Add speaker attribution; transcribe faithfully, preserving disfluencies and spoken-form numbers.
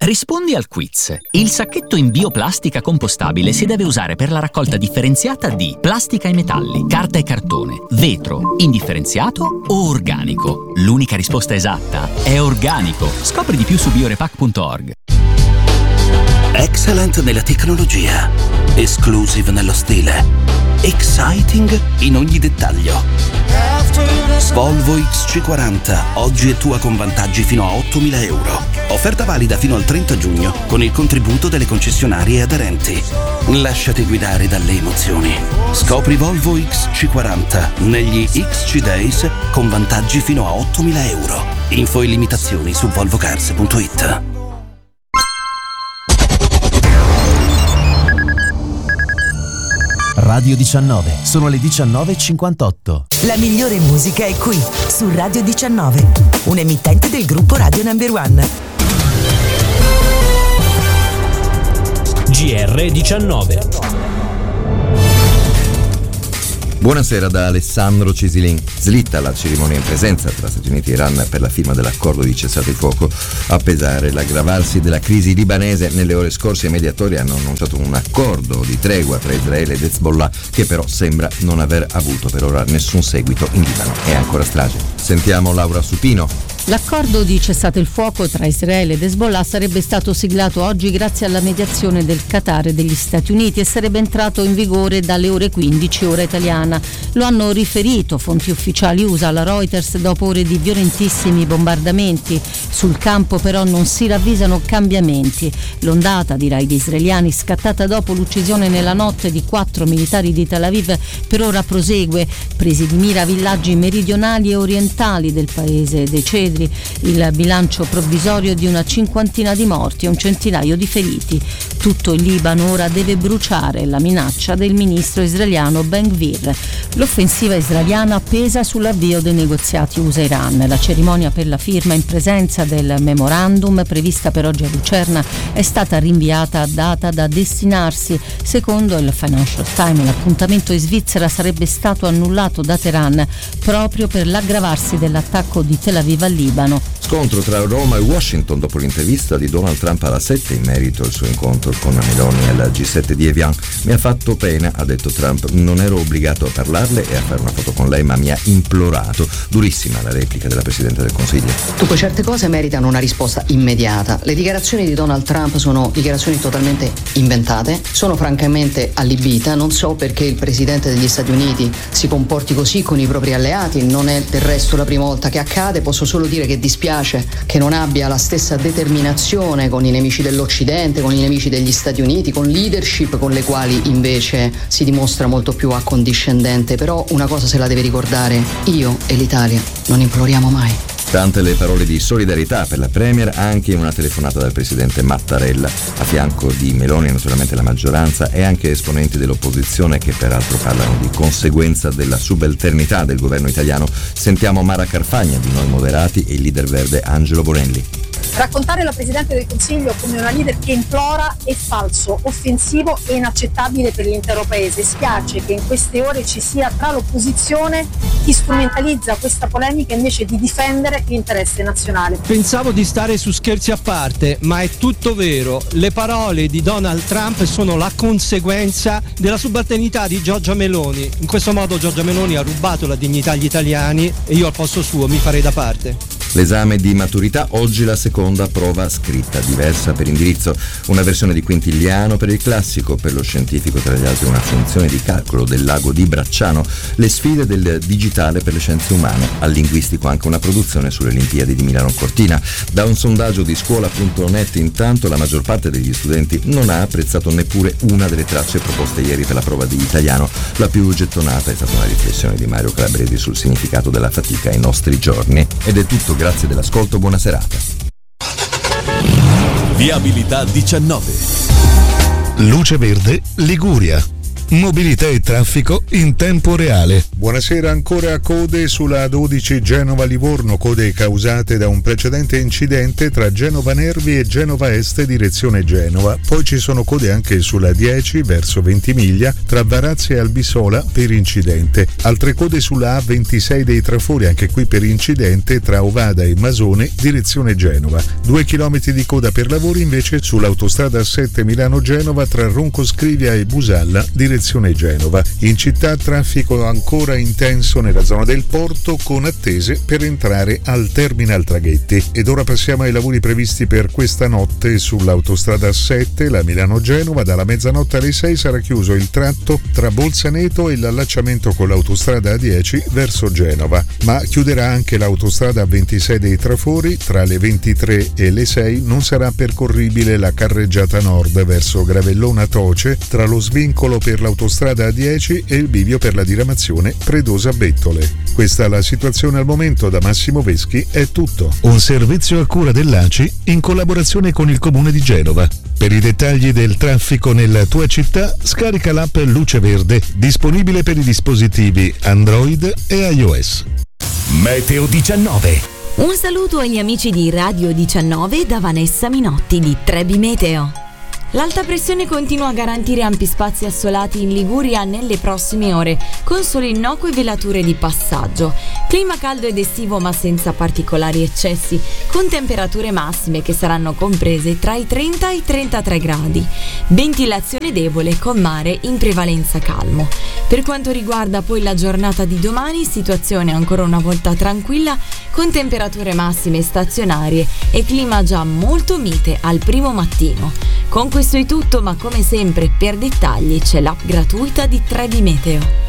Speaker 1: Rispondi al quiz. Il sacchetto in bioplastica compostabile si deve usare per la raccolta differenziata di plastica e metalli, carta e cartone, vetro, indifferenziato o organico. L'unica risposta esatta è organico. Scopri di più su biorepack punto org.
Speaker 2: Excellent nella tecnologia, exclusive nello stile, exciting in ogni dettaglio. Volvo X C quaranta, oggi è tua con vantaggi fino a ottomila euro. Offerta valida fino al trenta giugno con il contributo delle concessionarie aderenti. Lasciati guidare dalle emozioni. Scopri Volvo X C quaranta negli X C Days con vantaggi fino a ottomila euro. Info e limitazioni su volvo cars punto it.
Speaker 3: Radio diciannove, sono le diciannove e cinquantotto.
Speaker 4: La migliore musica è qui, su Radio diciannove, un emittente del gruppo Radio Number One.
Speaker 5: G R diciannove.
Speaker 6: Buonasera da Alessandro Cesilin. Slitta la cerimonia in presenza tra Stati Uniti e Iran per la firma dell'accordo di cessate il fuoco. A pesare l'aggravarsi della crisi libanese, nelle ore scorse i mediatori hanno annunciato un accordo di tregua tra Israele ed Hezbollah che però sembra non aver avuto per ora nessun seguito in Libano. È ancora strage. Sentiamo Laura Supino.
Speaker 7: L'accordo di cessate il fuoco tra Israele ed Hezbollah sarebbe stato siglato oggi grazie alla mediazione del Qatar e degli Stati Uniti e sarebbe entrato in vigore dalle ore quindici ora italiana. Lo hanno riferito fonti ufficiali U S A alla Reuters dopo ore di violentissimi bombardamenti. Sul campo però non si ravvisano cambiamenti. L'ondata di raid israeliani scattata dopo l'uccisione nella notte di quattro militari di Tel Aviv per ora prosegue. Presi di mira villaggi meridionali e orientali del paese dei Cedri. Il bilancio provvisorio di una cinquantina di morti e un centinaio di feriti. Tutto il Libano ora deve bruciare, la minaccia del ministro israeliano Ben Gvir. L'offensiva israeliana pesa sull'avvio dei negoziati U S A-Iran. La cerimonia per la firma in presenza del memorandum, prevista per oggi a Lucerna, è stata rinviata a data da destinarsi. Secondo il Financial Times, l'appuntamento in Svizzera sarebbe stato annullato da Teheran proprio per l'aggravarsi dell'attacco di Tel Aviv al Libano.
Speaker 6: Scontro tra Roma e Washington dopo l'intervista di Donald Trump alla sette in merito al suo incontro con Meloni al G sette di Evian. Mi ha fatto pena, ha detto Trump, non ero obbligato a parlarle e a fare una foto con lei, ma mi ha implorato. Durissima la replica della Presidente del Consiglio.
Speaker 8: Dunque, certe cose meritano una risposta immediata. Le dichiarazioni di Donald Trump sono dichiarazioni totalmente inventate, sono francamente allibita, non so perché il Presidente degli Stati Uniti si comporti così con i propri alleati, non è del resto la prima volta che accade, posso solo dire che dispiace che non abbia la stessa determinazione con i nemici dell'Occidente, con i nemici degli Stati Uniti, con leadership con le quali invece si dimostra molto più accondiscendente. Però una cosa se la deve ricordare: io e l'Italia non imploriamo mai.
Speaker 6: Tante le parole di solidarietà per la Premier anche in una telefonata dal presidente Mattarella. A fianco di Meloni naturalmente la maggioranza e anche esponenti dell'opposizione che peraltro parlano di conseguenza della subalternità del governo italiano. Sentiamo Mara Carfagna di Noi Moderati e il leader verde Angelo Borelli.
Speaker 9: Raccontare la Presidente del Consiglio come una leader che implora è falso, offensivo e inaccettabile per l'intero Paese. Spiace che in queste ore ci sia tra l'opposizione chi strumentalizza questa polemica invece di difendere l'interesse nazionale.
Speaker 10: Pensavo di stare su Scherzi a parte, ma è tutto vero. Le parole di Donald Trump sono la conseguenza della subalternità di Giorgia Meloni. In questo modo Giorgia Meloni ha rubato la dignità agli italiani e io al posto suo mi farei da parte.
Speaker 6: L'esame di maturità, oggi la seconda prova scritta, diversa per indirizzo, una versione di Quintiliano per il classico, per lo scientifico tra gli altri una funzione di calcolo del lago di Bracciano, le sfide del digitale per le scienze umane, al linguistico anche una produzione sulle Olimpiadi di Milano Cortina. Da un sondaggio di scuola punto net intanto la maggior parte degli studenti non ha apprezzato neppure una delle tracce proposte ieri per la prova di italiano. La più gettonata è stata una riflessione di Mario Calabresi sul significato della fatica ai nostri giorni. Ed è tutto, grazie dell'ascolto, buona serata.
Speaker 5: Viabilità diciannove.
Speaker 11: Luce Verde Liguria. Mobilità e traffico in tempo reale.
Speaker 12: Buonasera, ancora code sulla A dodici Genova-Livorno, code causate da un precedente incidente tra Genova Nervi e Genova Est direzione Genova. Poi ci sono code anche sulla dieci verso Ventimiglia tra Varazze e Albisola per incidente. Altre code sulla A ventisei dei Trafori, anche qui per incidente tra Ovada e Masone direzione Genova. Due chilometri di coda per lavori invece sull'autostrada sette Milano-Genova tra Roncoscrivia e Busalla direzione Genova. In città traffico ancora intenso nella zona del porto con attese per entrare al terminal traghetti. Ed ora passiamo ai lavori previsti per questa notte sull'autostrada sette, la Milano-Genova. Dalla mezzanotte alle sei sarà chiuso il tratto tra Bolzaneto e l'allacciamento con l'autostrada A dieci verso Genova, ma chiuderà anche l'autostrada A ventisei dei Trafori. Tra le ventitré e le sei non sarà percorribile la carreggiata nord verso Gravellona Toce tra lo svincolo per l'autostrada A dieci e il bivio per la diramazione Predosa-Bettole. Questa è la situazione al momento. Da Massimo Veschi è tutto.
Speaker 11: Un servizio a cura dell'A C I in collaborazione con il Comune di Genova. Per i dettagli del traffico nella tua città, scarica l'app Luce Verde, disponibile per i dispositivi Android e iOS.
Speaker 5: Meteo diciannove.
Speaker 13: Un saluto agli amici di Radio diciannove da Vanessa Minotti di Trebi Meteo. L'alta pressione continua a garantire ampi spazi assolati in Liguria nelle prossime ore, con sole innocue velature di passaggio. Clima caldo ed estivo ma senza particolari eccessi, con temperature massime che saranno comprese tra i trenta e i trentatré gradi. Ventilazione debole con mare in prevalenza calmo. Per quanto riguarda poi la giornata di domani, situazione ancora una volta tranquilla, con temperature massime stazionarie e clima già molto mite al primo mattino. Con questo è tutto, ma come sempre per dettagli c'è l'app gratuita di Trebi Meteo.